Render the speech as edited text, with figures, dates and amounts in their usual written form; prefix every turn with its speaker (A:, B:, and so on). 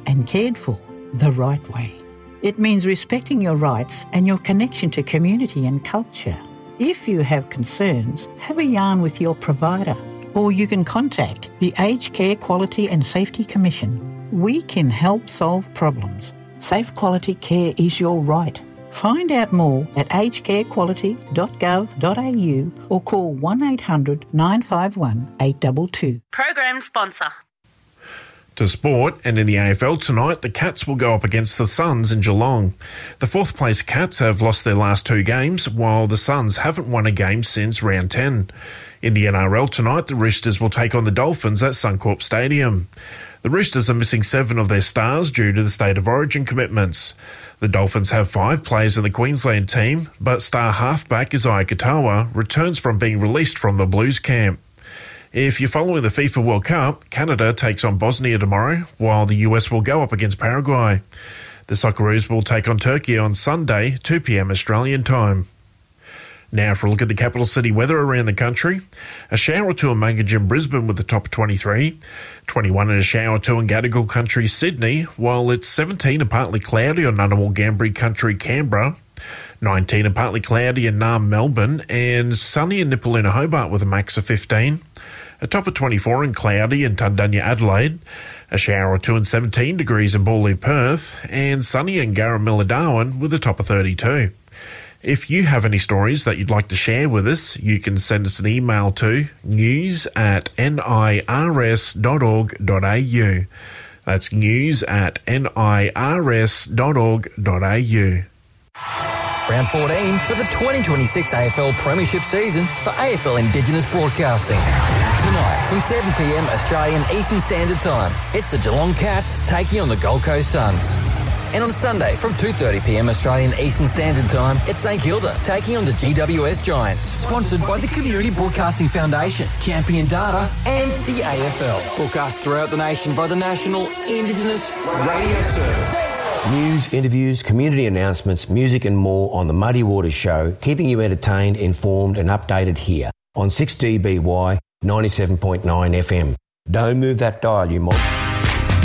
A: and cared for the right way. It means respecting your rights and your connection to community and culture. If you have concerns, have a yarn with your provider, or you can contact the Aged Care Quality and Safety Commission. We can help solve problems. Safe quality care is your right. Find out more at agedcarequality.gov.au or call 1800 951 822.
B: Program sponsor.
C: To sport, and in the AFL tonight, the Cats will go up against the Suns in Geelong. The fourth place Cats have lost their last 2 games, while the Suns haven't won a game since round 10. In the NRL tonight, the Roosters will take on the Dolphins at Suncorp Stadium. The Roosters are missing 7 of their stars due to the State of Origin commitments. The Dolphins have 5 players in the Queensland team, but star halfback Isaiah Katoa returns from being released from the Blues camp. If you're following the FIFA World Cup, Canada takes on Bosnia tomorrow, while the US will go up against Paraguay. The Socceroos will take on Turkey on Sunday, 2 p.m. Australian time. Now for a look at the capital city weather around the country. A shower or two in Mangajin, Brisbane with the top of 23. 21 and a shower or two in Gadigal Country, Sydney, while it's 17 and partly cloudy on Ngunnawal, Gambri Country, Canberra. 19 and partly cloudy in Naarm, Melbourne, and sunny in Nipaluna, Hobart with a max of 15. A top of 24 and cloudy in Tundunya, Adelaide. A shower or two and 17 degrees in Bawley, Perth, and sunny in Garramilla, Darwin with a top of 32. If you have any stories that you'd like to share with us, you can send us an email to news@nirs.org.au. That's news@nirs.org.au.
D: Round 14 for the 2026 AFL Premiership season for AFL Indigenous Broadcasting. Tonight from 7 p.m. Australian Eastern Standard Time, it's the Geelong Cats taking on the Gold Coast Suns. And on Sunday from 2:30 p.m. Australian Eastern Standard Time, it's St Kilda taking on the GWS Giants. Sponsored by the Community Broadcasting Foundation, Champion Data and the AFL. Broadcast throughout the nation by the National Indigenous Radio Service.
E: News, interviews, community announcements, music and more on the Muddy Waters Show, keeping you entertained, informed and updated here on 6DBY 97.9 FM. Don't move that dial, you mob.